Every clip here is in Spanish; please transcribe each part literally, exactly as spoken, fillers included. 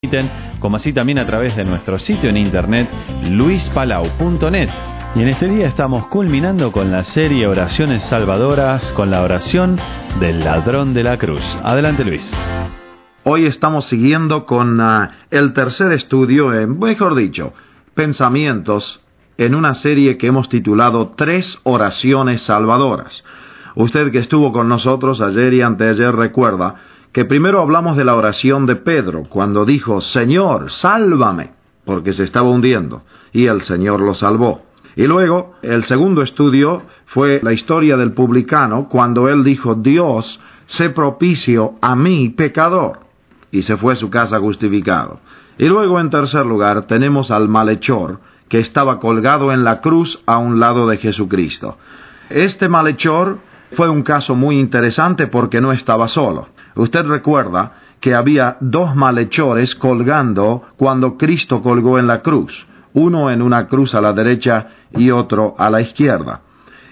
como así también a través de nuestro sitio en internet luis palau punto net. Y en este día estamos culminando con la serie Oraciones Salvadoras con la oración del ladrón de la cruz. Adelante, Luis. Hoy estamos siguiendo con uh, el tercer estudio, eh, mejor dicho, pensamientos en una serie que hemos titulado Tres Oraciones Salvadoras. Usted que estuvo con nosotros ayer y anteayer recuerda que primero hablamos de la oración de Pedro, cuando dijo, Señor, sálvame, porque se estaba hundiendo, y el Señor lo salvó. Y luego, el segundo estudio fue la historia del publicano, cuando él dijo, Dios, sé propicio a mí, pecador, y se fue a su casa justificado. Y luego, en tercer lugar, tenemos al malhechor, que estaba colgado en la cruz a un lado de Jesucristo. Este malhechor fue un caso muy interesante porque no estaba solo. Usted recuerda que había dos malhechores colgando cuando Cristo colgó en la cruz, uno en una cruz a la derecha y otro a la izquierda.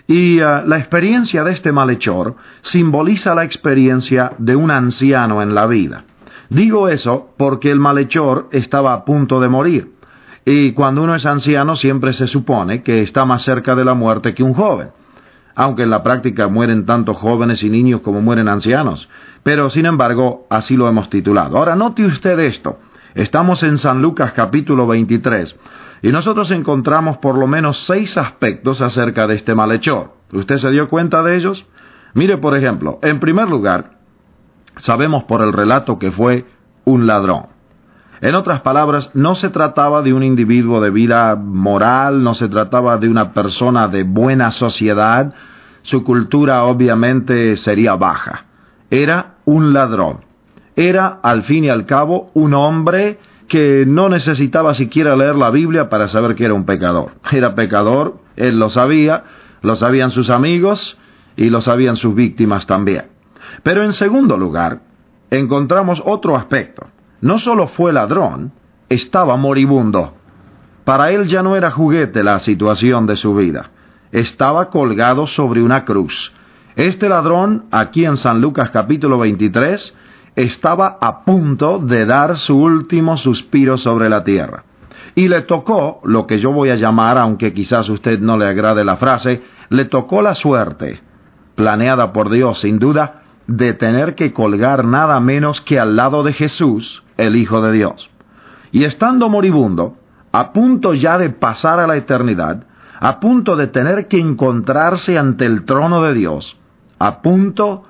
Y uh, la experiencia de este malhechor simboliza la experiencia de un anciano en la vida. Digo eso porque el malhechor estaba a punto de morir, y cuando uno es anciano siempre se supone que está más cerca de la muerte que un joven. Aunque en la práctica mueren tanto jóvenes y niños como mueren ancianos. Pero, sin embargo, así lo hemos titulado. Ahora, note usted esto. Estamos en San Lucas capítulo veintitrés, y nosotros encontramos por lo menos seis aspectos acerca de este malhechor. ¿Usted se dio cuenta de ellos? Mire, por ejemplo, en primer lugar, sabemos por el relato que fue un ladrón. En otras palabras, no se trataba de un individuo de vida moral, no se trataba de una persona de buena sociedad. Su cultura obviamente sería baja. Era un ladrón. Era, al fin y al cabo, un hombre que no necesitaba siquiera leer la Biblia para saber que era un pecador. Era pecador, él lo sabía, lo sabían sus amigos y lo sabían sus víctimas también. Pero en segundo lugar, encontramos otro aspecto. No solo fue ladrón, estaba moribundo. Para él ya no era juguete la situación de su vida. Estaba colgado sobre una cruz. Este ladrón, aquí en San Lucas capítulo veintitrés, estaba a punto de dar su último suspiro sobre la tierra. Y le tocó, lo que yo voy a llamar, aunque quizás a usted no le agrade la frase, le tocó la suerte, planeada por Dios sin duda, de tener que colgar nada menos que al lado de Jesús, el Hijo de Dios. Y estando moribundo, a punto ya de pasar a la eternidad, a punto de tener que encontrarse ante el trono de Dios, a punto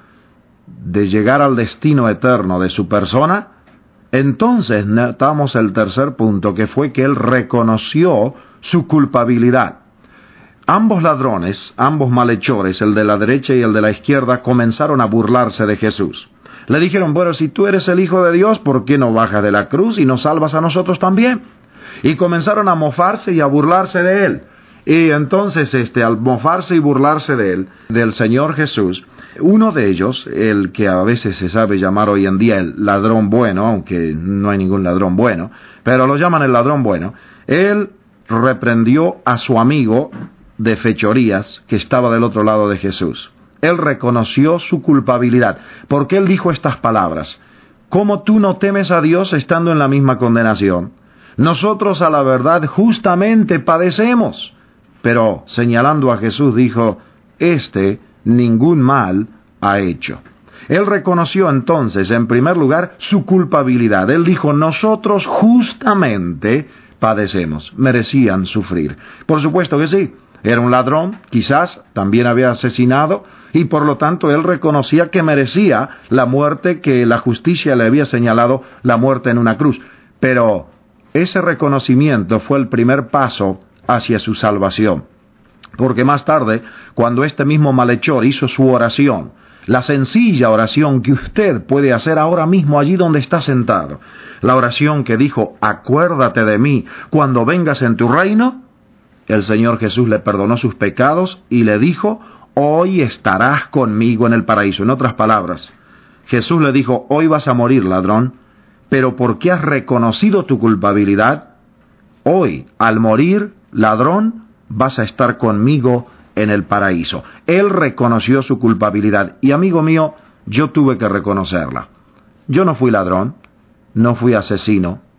de llegar al destino eterno de su persona, entonces notamos el tercer punto, que fue que él reconoció su culpabilidad. Ambos ladrones, ambos malhechores, el de la derecha y el de la izquierda, comenzaron a burlarse de Jesús. Le dijeron, bueno, si tú eres el Hijo de Dios, ¿por qué no bajas de la cruz y nos salvas a nosotros también? Y comenzaron a mofarse y a burlarse de él. Y entonces, este, al mofarse y burlarse de él, del Señor Jesús, uno de ellos, el que a veces se sabe llamar hoy en día el ladrón bueno, aunque no hay ningún ladrón bueno, pero lo llaman el ladrón bueno, él reprendió a su amigo de fechorías que estaba del otro lado de Jesús. Él reconoció su culpabilidad, porque él dijo estas palabras, ¿cómo tú no temes a Dios estando en la misma condenación? Nosotros a la verdad justamente padecemos. Pero señalando a Jesús dijo, este ningún mal ha hecho. Él reconoció entonces, en primer lugar, su culpabilidad. Él dijo, nosotros justamente padecemos, merecían sufrir. Por supuesto que sí. Era un ladrón, quizás también había asesinado, y por lo tanto él reconocía que merecía la muerte que la justicia le había señalado, la muerte en una cruz. Pero ese reconocimiento fue el primer paso hacia su salvación. Porque más tarde, cuando este mismo malhechor hizo su oración, la sencilla oración que usted puede hacer ahora mismo allí donde está sentado, la oración que dijo, acuérdate de mí cuando vengas en tu reino, el Señor Jesús le perdonó sus pecados y le dijo, hoy estarás conmigo en el paraíso. En otras palabras, Jesús le dijo, hoy vas a morir, ladrón, pero porque has reconocido tu culpabilidad, hoy, al morir, ladrón, vas a estar conmigo en el paraíso. Él reconoció su culpabilidad y, amigo mío, yo tuve que reconocerla. Yo no fui ladrón, no fui asesino,